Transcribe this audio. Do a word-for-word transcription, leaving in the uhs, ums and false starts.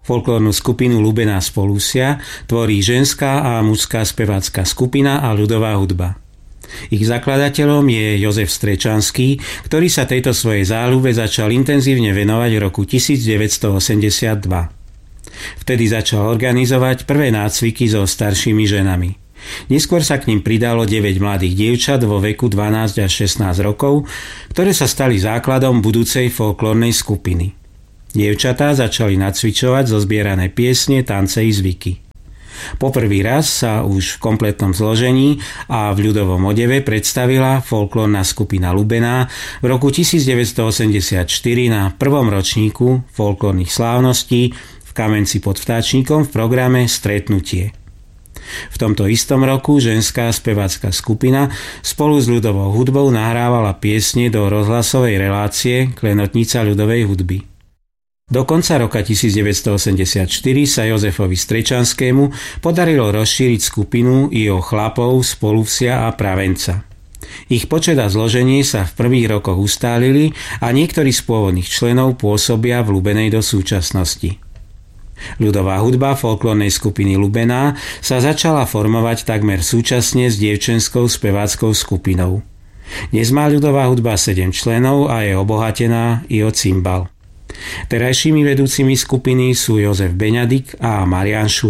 Folklórnu skupinu Lubená z Polúsia tvorí ženská a mužská spevácka skupina a ľudová hudba. Ich zakladateľom je Jozef Strečanský, ktorý sa tejto svojej záľube začal intenzívne venovať v roku devätnásťstoosemdesiatdva. Vtedy začal organizovať prvé nácviky so staršími ženami. Neskôr sa k ním pridalo deväť mladých dievčat vo veku dvanásť až šestnásť rokov, ktoré sa stali základom budúcej folklórnej skupiny. Dievčatá začali nacvičovať zozbierané piesne, tance i zvyky. Poprvý raz sa už v kompletnom zložení a v ľudovom odeve predstavila folklórna skupina Lubená v roku devätnásťstoosemdesiatštyri na prvom ročníku folklórnych slávností v Kamenci pod Vtáčnikom v programe Stretnutie. V tomto istom roku ženská spevácka skupina spolu s ľudovou hudbou nahrávala piesne do rozhlasovej relácie Klenotnica ľudovej hudby. Do konca roka devätnásťstoosemdesiatštyri sa Jozefovi Strečanskému podarilo rozšíriť skupinu i o chlapov z Polúsia a Pravenca. Ich počet a zloženie sa v prvých rokoch ustálili a niektorí z pôvodných členov pôsobia v Lubenej do súčasnosti. Ľudová hudba folklórnej skupiny Lubená sa začala formovať takmer súčasne s dievčenskou speváckou skupinou. Dnes má ľudová hudba sedem členov a je obohatená i o cimbal. Terajšími vedúcimi skupiny sú Jozef Beňadik a Marián Šur.